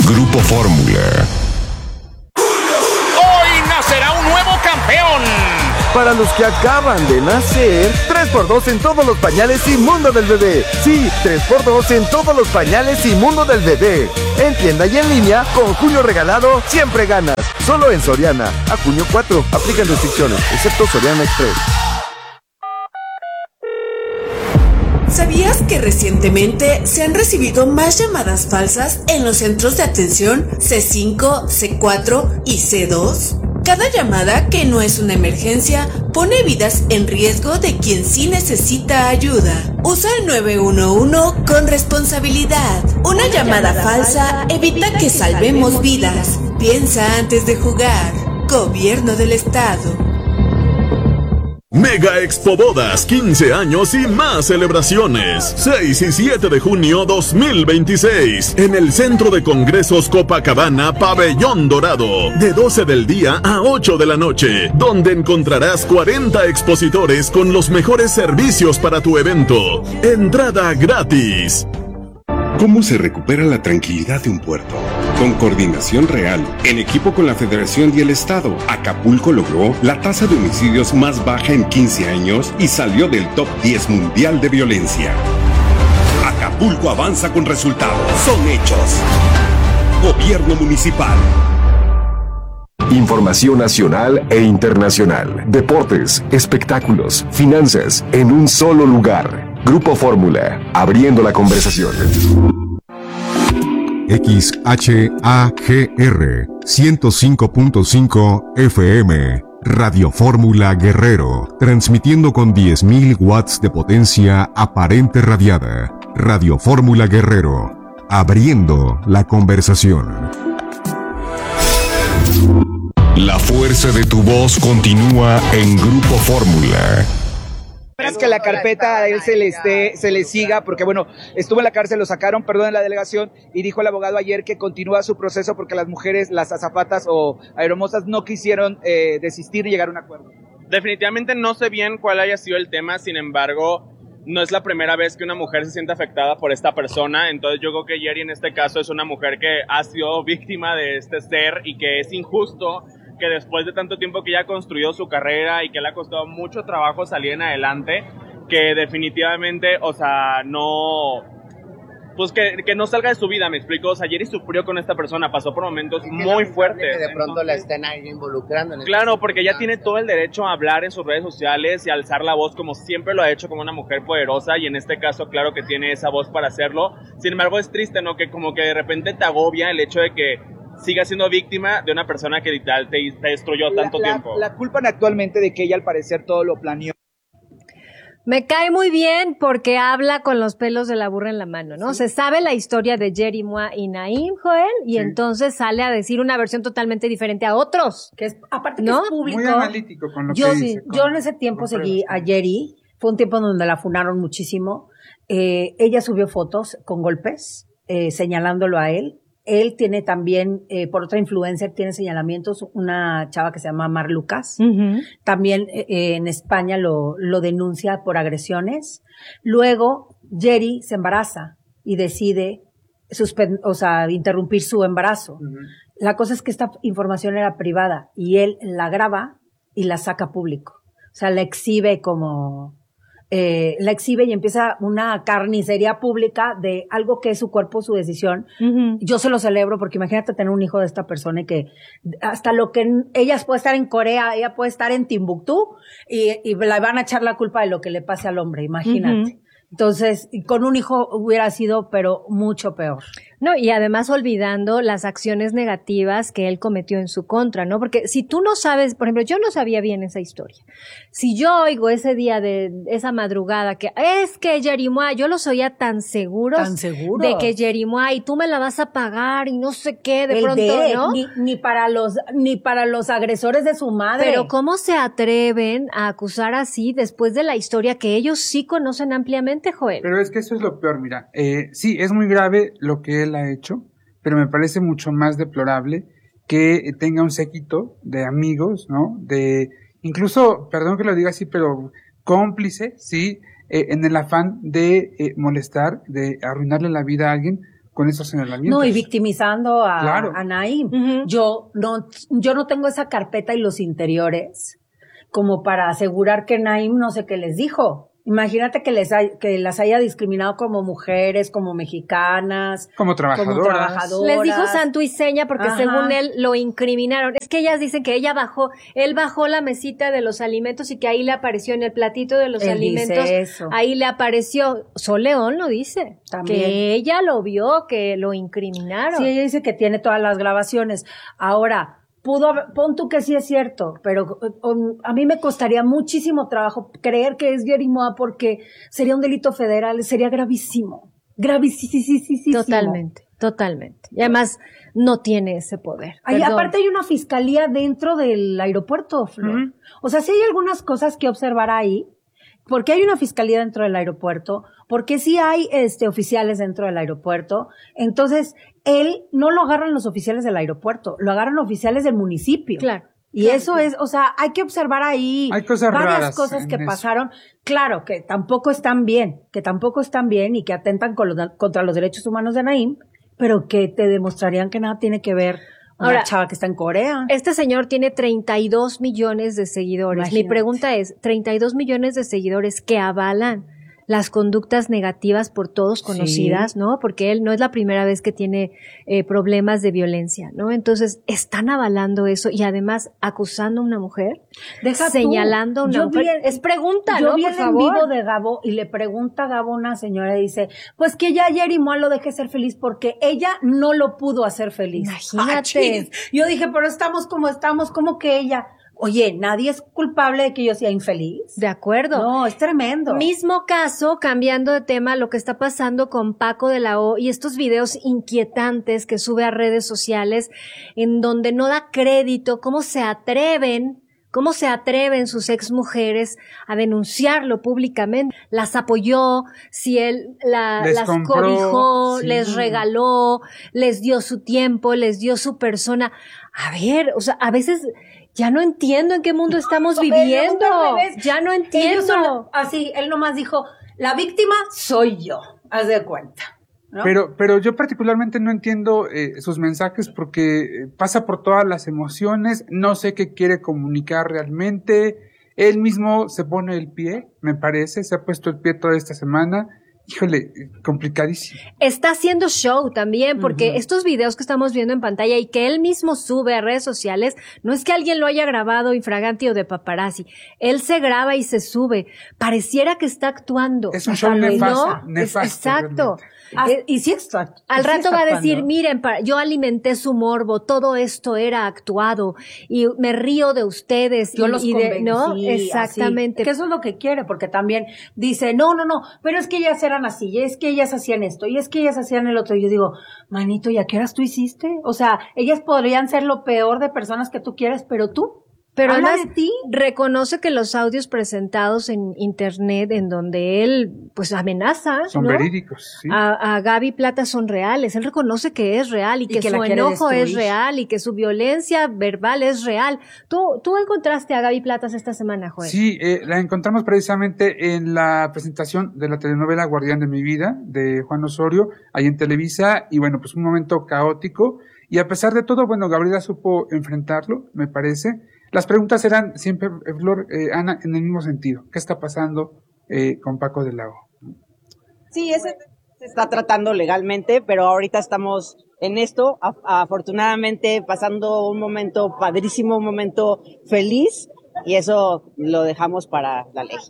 Grupo Fórmula. Hoy nacerá un nuevo campeón. Para los que acaban de nacer, 3x2 en todos los pañales y mundo del bebé. Sí, 3x2 en todos los pañales y mundo del bebé. En tienda y en línea, con junio regalado, siempre ganas. Solo en Soriana. A junio 4. Aplican restricciones, excepto Soriana Express. ¿Sabías que recientemente se han recibido más llamadas falsas en los centros de atención C5, C4 y C2? Cada llamada que no es una emergencia pone vidas en riesgo de quien sí necesita ayuda. Usa el 911 con responsabilidad. Una llamada falsa evita que salvemos vidas. Piensa antes de jugar. Gobierno del Estado. Mega Expo Bodas, 15 años y más celebraciones. 6 y 7 de junio 2026. En el Centro de Congresos Copacabana, Pabellón Dorado. De 12 del día a 8 de la noche. Donde encontrarás 40 expositores con los mejores servicios para tu evento. Entrada gratis. ¿Cómo se recupera la tranquilidad de un puerto? Con coordinación real, en equipo con la Federación y el Estado, Acapulco logró la tasa de homicidios más baja en 15 años y salió del top 10 mundial de violencia. Acapulco avanza con resultados. Son hechos. Gobierno Municipal. Información nacional e internacional. Deportes, espectáculos, finanzas, en un solo lugar. Grupo Fórmula, abriendo la conversación. XHAGR 105.5 FM, Radio Fórmula Guerrero, transmitiendo con 10.000 watts de potencia aparente radiada. Radio Fórmula Guerrero, abriendo la conversación. La fuerza de tu voz continúa en Grupo Fórmula. Es que la carpeta a él se le siga, porque bueno, estuvo en la cárcel, lo sacaron, en la delegación, y dijo el abogado ayer que continúa su proceso porque las mujeres, las azafatas o aeromosas no quisieron desistir y llegar a un acuerdo. Definitivamente no sé bien cuál haya sido el tema, sin embargo, no es la primera vez que una mujer se siente afectada por esta persona, entonces yo creo que Yeri en este caso es una mujer que ha sido víctima de este ser y que es injusto que después de tanto tiempo que ella construyó su carrera y que le ha costado mucho trabajo salir en adelante, que definitivamente, o sea, no, pues que no salga de su vida, me explico. O sea, Yeri sufrió con esta persona, pasó por momentos muy fuertes. Que de pronto la estén ahí involucrando. Claro, porque ella tiene todo el derecho a hablar en sus redes sociales y a alzar la voz como siempre lo ha hecho como una mujer poderosa, y en este caso claro que tiene esa voz para hacerlo. Sin embargo es triste, ¿no? Que como que de repente te agobia el hecho de que siga siendo víctima de una persona que literal te destruyó tanto tiempo. La culpan actualmente de que ella al parecer todo lo planeó. Me cae muy bien porque habla con los pelos de la burra en la mano, ¿no? Sí. Se sabe la historia de Yeri Mua y Naim, Joel, y entonces sale a decir una versión totalmente diferente a otros. Que es, aparte ¿no? que es público. Muy analítico con lo que dice. Yo en ese tiempo seguí a Yeri, fue un tiempo donde la funaron muchísimo. Ella subió fotos con golpes, señalándolo a él. Él tiene también, por otra influencer, tiene señalamientos, una chava que se llama Mar Lucas. Uh-huh. También en España lo denuncia por agresiones. Luego, Yeri se embaraza y decide interrumpir su embarazo. Uh-huh. La cosa es que esta información era privada y él la graba y la saca público. O sea, la exhibe y empieza una carnicería pública de algo que es su cuerpo, su decisión. Uh-huh. Yo se lo celebro porque imagínate tener un hijo de esta persona y que hasta lo que ella puede estar en Corea, ella puede estar en Timbuktu y le van a echar la culpa de lo que le pase al hombre, imagínate. Uh-huh. Entonces, con un hijo hubiera sido, pero mucho peor. No, y además olvidando las acciones negativas que él cometió en su contra, ¿no? Porque si tú no sabes, por ejemplo, yo no sabía bien esa historia. Si yo oigo ese día de esa madrugada que es que Yeri Mua, yo los oía tan seguros de que Yeri Mua y tú me la vas a pagar y no sé qué, de pronto, ¿no? Ni para los agresores de su madre. Pero ¿cómo se atreven a acusar así después de la historia que ellos sí conocen ampliamente, Joel? Pero es que eso es lo peor, mira. Sí, es muy grave lo que él ha hecho, pero me parece mucho más deplorable que tenga un séquito de amigos, ¿no? De, incluso, perdón que lo diga así, pero cómplice, ¿sí? En el afán de molestar, de arruinarle la vida a alguien con esos señalamientos. No, y victimizando Claro. a Naim. Yo no tengo esa carpeta y los interiores como para asegurar que Naim no sé qué les dijo. Imagínate que las haya discriminado como mujeres, como mexicanas, como trabajadoras. Les dijo santo y seña porque según él lo incriminaron. Es que ellas dicen que él bajó la mesita de los alimentos y que ahí le apareció en el platito de los alimentos. Ahí le apareció. Sol León lo dice. También. Que ella lo vio, que lo incriminaron. Sí, ella dice que tiene todas las grabaciones. Ahora, pon tú que sí es cierto, pero a mí me costaría muchísimo trabajo creer que es Jerry Moa porque sería un delito federal, sería gravísimo. Gravísimo. Totalmente. Y además no tiene ese poder. Aparte hay una fiscalía dentro del aeropuerto, Flor. O sea, sí hay algunas cosas que observar ahí, porque hay una fiscalía dentro del aeropuerto, porque sí hay oficiales dentro del aeropuerto. Entonces, él no lo agarran los oficiales del aeropuerto, lo agarran oficiales del municipio. Claro. Y eso es, o sea, hay que observar ahí hay cosas varias raras cosas que eso. pasaron. Claro, que tampoco están bien y que atentan contra los derechos humanos de Naim, pero que te demostrarían que nada tiene que ver una chava que está en Corea. Este señor tiene 32 millones de seguidores. Imagínate. Mi pregunta es, 32 millones de seguidores que avalan las conductas negativas por todos conocidas, ¿no? Porque él no es la primera vez que tiene problemas de violencia, ¿no? Entonces, están avalando eso y además acusando a una mujer, señalando a una mujer. Es pregunta, yo ¿no? vi Por el favor. en vivo de Gabo y le pregunta a Gabo una señora y dice, pues que ya Jerry Moa lo deje ser feliz porque ella no lo pudo hacer feliz. Imagínate. Yo dije, pero estamos como estamos, como que ella... Oye, nadie es culpable de que yo sea infeliz. De acuerdo. No, es tremendo. Mismo caso, cambiando de tema, lo que está pasando con Paco de la O y estos videos inquietantes que sube a redes sociales en donde no da crédito, cómo se atreven sus exmujeres a denunciarlo públicamente. Las apoyó, si él las cobijó, les regaló, les dio su tiempo, les dio su persona. A ver, o sea, a veces ya no entiendo en qué mundo estamos viviendo. Ya no entiendo. Así, él nomás dijo, la víctima soy yo, haz de cuenta. ¿no? Pero yo particularmente no entiendo sus mensajes porque pasa por todas las emociones, no sé qué quiere comunicar realmente, él mismo se pone el pie, me parece, se ha puesto el pie toda esta semana. Híjole, complicadísimo. Está haciendo show también, porque estos videos que estamos viendo en pantalla y que él mismo sube a redes sociales, no es que alguien lo haya grabado infraganti o de paparazzi. Él se graba y se sube. Pareciera que está actuando. Es un show nefasto. Exacto. Y sí está. Al rato va a decir, miren, yo alimenté su morbo, todo esto era actuado y me río de ustedes. Yo los convencí, ¿no? Exactamente. Así. Que eso es lo que quiere, porque también dice, no, pero es que ellas eran así, y es que ellas hacían esto, y es que ellas hacían el otro. Y yo digo, manito, ¿y a qué horas tú hiciste? O sea, ellas podrían ser lo peor de personas que tú quieres, pero tú. Pero habla además de ti. Reconoce que los audios presentados en internet en donde él pues amenaza, son ¿no? verídicos, sí. A Gaby Plata son reales. Él reconoce que es real y que su enojo es real y que su violencia verbal es real. ¿Tú encontraste a Gaby Platas esta semana, Joel? Sí, la encontramos precisamente en la presentación de la telenovela Guardián de mi vida de Juan Osorio, ahí en Televisa, y bueno, pues un momento caótico, y a pesar de todo, bueno, Gabriela supo enfrentarlo, me parece. Las preguntas eran siempre, Flor, Ana, en el mismo sentido. ¿Qué está pasando con Paco de la O? Sí, ese se está tratando legalmente, pero ahorita estamos en esto, afortunadamente pasando un momento padrísimo, un momento feliz, y eso lo dejamos para la ley.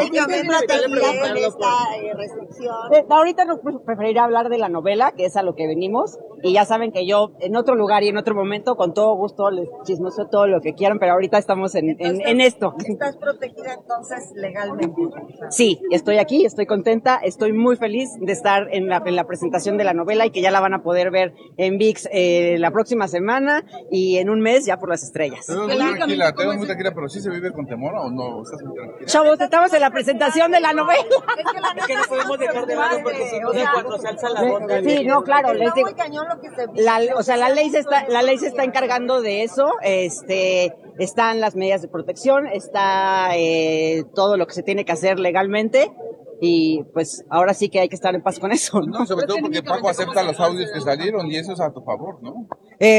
Ahorita preferiría hablar de la novela, que es a lo que venimos, y ya saben que yo en otro lugar y en otro momento con todo gusto les chismoseo todo lo que quieran, pero ahorita estamos en esto. ¿Estás protegida entonces legalmente? Sí, estoy aquí, estoy contenta, estoy muy feliz de estar en la presentación de la novela y que ya la van a poder ver en ViX la próxima semana y en un mes ya por las estrellas. Te veo muy tranquila, pero ¿sí se vive con temor o no? ¿Estás muy tranquila? Chavos, estamos en la presentación de la novela. Es que no podemos dejar de lado porque si no, cuando se alza la voz. Sí, no, claro, les digo. Lo que se la ley se está encargando de eso. Están las medidas de protección, está todo lo que se tiene que hacer legalmente. y pues ahora sí que hay que estar en paz con eso, ¿no? No, sobre todo porque Paco acepta los audios que salieron y eso es a tu favor, ¿no?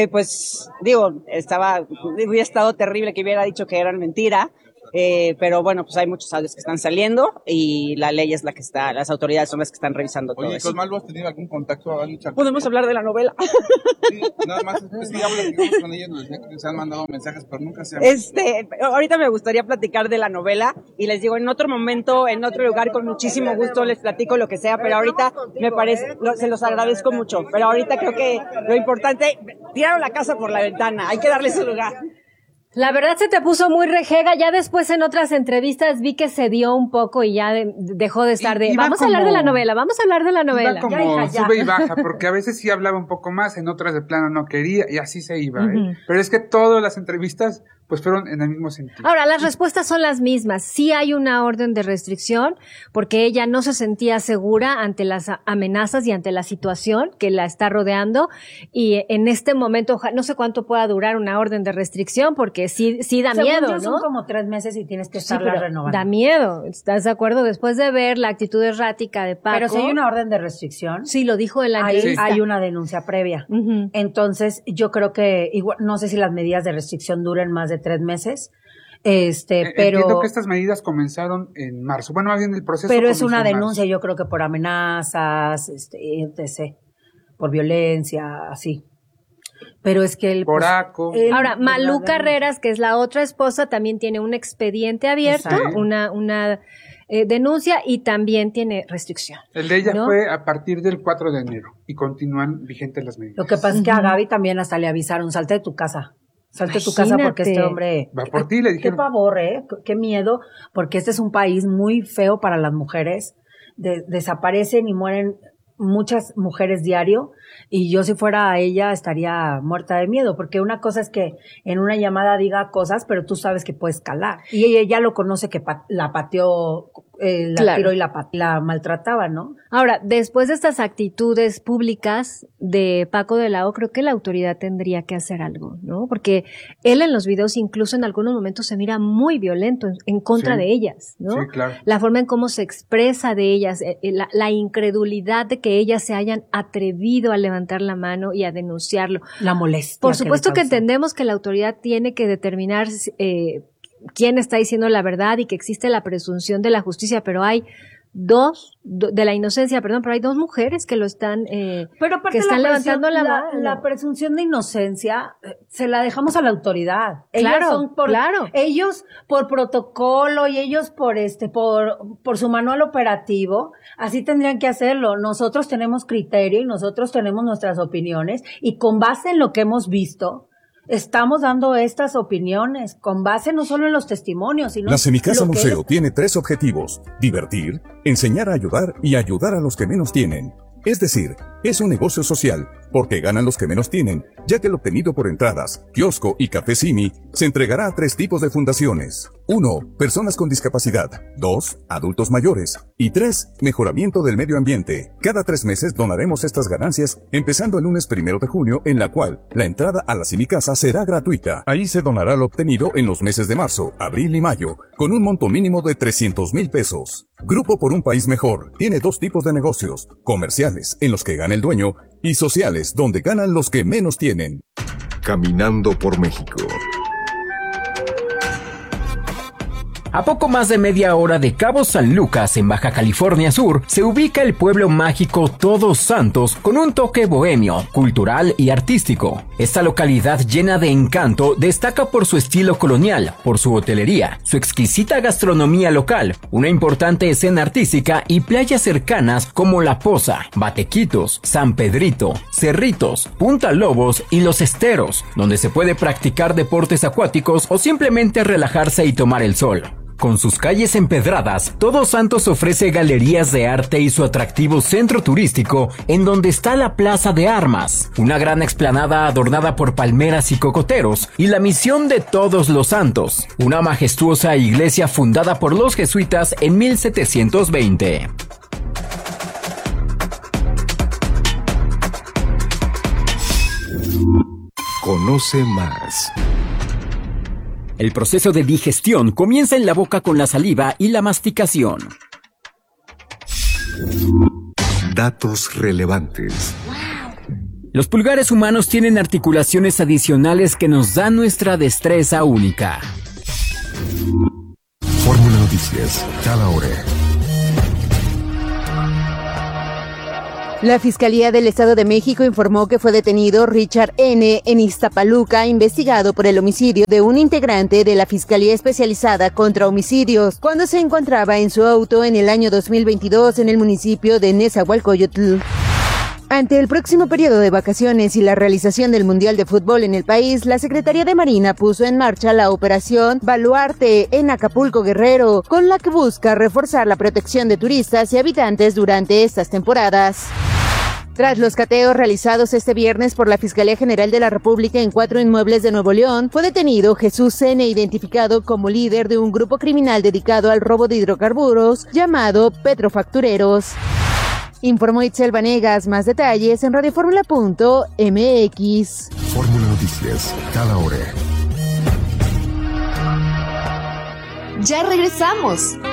Pues digo, hubiera estado terrible que hubiera dicho que eran mentira, pero bueno, pues hay muchos audios que están saliendo y la ley es la que está, las autoridades son las que están revisando todo eso. Oye, ¿con Malvo has tenido algún contacto? ¿Podemos hablar de la novela? Sí, nada más, es que hablo con ella, nos decía que se han mandado mensajes, pero nunca se han... Ahorita me gustaría platicar de la novela y les digo, en otro momento, en otro lugar, con muchísimo gusto les platico lo que sea, pero ahorita me parece, se los agradezco mucho, pero ahorita creo que lo importante, tiraron la casa por la ventana, hay que darle su lugar. La verdad se te puso muy rejega, ya después en otras entrevistas vi que se dio un poco y ya dejó de estar de, vamos a hablar de la novela. Iba como sube y baja, porque a veces sí hablaba un poco más, en otras de plano no quería, y así se iba, Pero es que todas las entrevistas pues fueron en el mismo sentido. Ahora, las respuestas son las mismas. Sí hay una orden de restricción porque ella no se sentía segura ante las amenazas y ante la situación que la está rodeando y en este momento no sé cuánto pueda durar una orden de restricción porque sí da miedo, ¿no? Son como 3 meses y tienes que estarla renovando. Da miedo, ¿estás de acuerdo? Después de ver la actitud errática de Paco. Pero si hay una orden de restricción. Sí, lo dijo en la entrevista. Hay una denuncia previa. Entonces, yo creo que igual, no sé si las medidas de restricción duren más de 3 meses, pero... Entiendo que estas medidas comenzaron en marzo. Bueno, más bien el proceso pero es una denuncia, yo creo que por amenazas, etc., por violencia, así. Pero es que ahora, Malú Carreras, que es la otra esposa, también tiene un expediente abierto, una denuncia y también tiene restricción. El de ella fue a partir del 4 de enero y continúan vigentes las medidas. Lo que pasa es que a Gaby también hasta le avisaron, salte de tu casa. Salte de tu casa porque este hombre... Va por ti, le dijeron. Qué pavor, qué miedo, porque este es un país muy feo para las mujeres. Desaparecen y mueren muchas mujeres diario y yo si fuera a ella estaría muerta de miedo, porque una cosa es que en una llamada diga cosas, pero tú sabes que puede escalar. Y ella ya lo conoce que la pateó, la tiró y la maltrataba, ¿no? Ahora, después de estas actitudes públicas de Paco de la O, creo que la autoridad tendría que hacer algo, ¿no? Porque él en los videos incluso en algunos momentos se mira muy violento en contra de ellas, ¿no? Sí, claro. La forma en cómo se expresa de ellas, la incredulidad de que ellas se hayan atrevido a levantar la mano y a denunciarlo. La molestia. Por supuesto que entendemos que la autoridad tiene que determinar quién está diciendo la verdad y que existe la presunción de la justicia, pero hay de la inocencia, pero hay 2 mujeres que lo están, que están levantando la mano. La presunción de inocencia se la dejamos a la autoridad. Claro. Ellos por protocolo y ellos por su manual operativo, así tendrían que hacerlo. Nosotros tenemos criterio y nosotros tenemos nuestras opiniones y con base en lo que hemos visto, estamos dando estas opiniones con base no solo en los testimonios, sino... La Semicasa Museo tiene 3 objetivos: divertir, enseñar a ayudar y ayudar a los que menos tienen. Es decir, es un negocio social, porque ganan los que menos tienen, ya que lo obtenido por entradas, kiosco y café Simi se entregará a 3 tipos de fundaciones. 1. Personas con discapacidad. 2. Adultos mayores. Y 3. Mejoramiento del medio ambiente. Cada 3 meses donaremos estas ganancias, empezando el lunes 1 de junio, en la cual la entrada a la Semicasa será gratuita. Ahí se donará lo obtenido en los meses de marzo, abril y mayo, con un monto mínimo de 300,000 pesos. Grupo por un País Mejor tiene 2 tipos de negocios: comerciales, en los que gana el dueño, y sociales, donde ganan los que menos tienen. Caminando por México. A poco más de media hora de Cabo San Lucas, en Baja California Sur, se ubica el pueblo mágico Todos Santos con un toque bohemio, cultural y artístico. Esta localidad llena de encanto destaca por su estilo colonial, por su hotelería, su exquisita gastronomía local, una importante escena artística y playas cercanas como La Poza, Batequitos, San Pedrito, Cerritos, Punta Lobos y Los Esteros, donde se puede practicar deportes acuáticos o simplemente relajarse y tomar el sol. Con sus calles empedradas, Todos Santos ofrece galerías de arte y su atractivo centro turístico, en donde está la Plaza de Armas, una gran explanada adornada por palmeras y cocoteros, y la Misión de Todos los Santos, una majestuosa iglesia fundada por los jesuitas en 1720. Conoce más. El proceso de digestión comienza en la boca con la saliva y la masticación. Datos relevantes. Los pulgares humanos tienen articulaciones adicionales que nos dan nuestra destreza única. Fórmula Noticias, cada hora. La Fiscalía del Estado de México informó que fue detenido Richard N. en Iztapaluca, investigado por el homicidio de un integrante de la Fiscalía Especializada contra Homicidios, cuando se encontraba en su auto en el año 2022 en el municipio de Nezahualcóyotl. Ante el próximo periodo de vacaciones y la realización del Mundial de Fútbol en el país, la Secretaría de Marina puso en marcha la operación Baluarte en Acapulco, Guerrero, con la que busca reforzar la protección de turistas y habitantes durante estas temporadas. Tras los cateos realizados este viernes por la Fiscalía General de la República en 4 inmuebles de Nuevo León, fue detenido Jesús N., identificado como líder de un grupo criminal dedicado al robo de hidrocarburos llamado Petrofactureros. Informó Itzel Vanegas. Más detalles en radioformula.mx. Fórmula Noticias, cada hora. Ya regresamos.